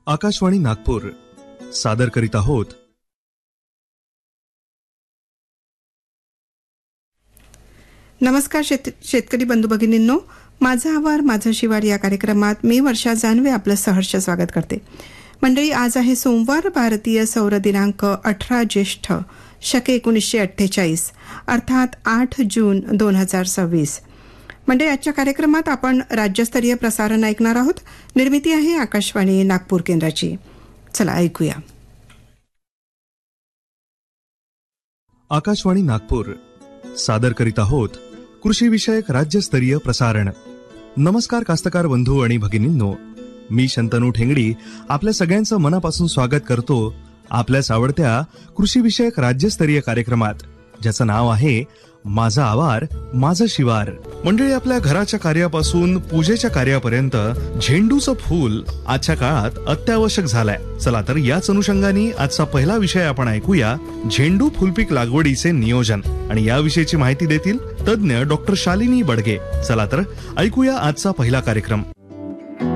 आकाशवाणी नागपूर सादर करीत आहोत नमस्कार शेतकरी बंधू भगिनींनो, माझा आवार माझं शिवार या कार्यक्रमात मी वर्षा जानवे आपलं सहर्ष स्वागत करते. मंडळी, आज आहे सोमवार, भारतीय सौर दिनांक 18 ज्येष्ठ शके 1948 अर्थात 8 जून 2026. मंडळी, आजच्या कार्यक्रमात आपण राज्यस्तरीय प्रसारण ऐकणार आहोत. निर्मिती आहे आकाशवाणी नागपूर केंद्राची. चला ऐकूया. आकाशवाणी नागपूर सादर करीत आहोत कृषी विषयक राज्यस्तरीय प्रसारण. नमस्कार कास्तकार बंधू आणि भगिनींनो, मी शंतनू ठेंगडी आपल्या सगळ्यांचं मनापासून स्वागत करतो आपल्याच आवडत्या कृषी विषयक राज्यस्तरीय कार्यक्रमात, ज्याचं नाव आहे माझा आवार माझं शिवार. मंडळी, आपल्या घराच्या कार्यापासून पूजेच्या कार्यापर्यंत झेंडूचं फूल आजच्या काळात अत्यावश्यक झालंय. चला तर याच अनुषंगाने आजचा पहिला विषय आपण ऐकूया, झेंडू फुलपीक लागवडीचे नियोजन. आणि याविषयीची माहिती देतील तज्ञ डॉक्टर शालिनी बडगे. चला तर ऐकूया आजचा पहिला कार्यक्रम.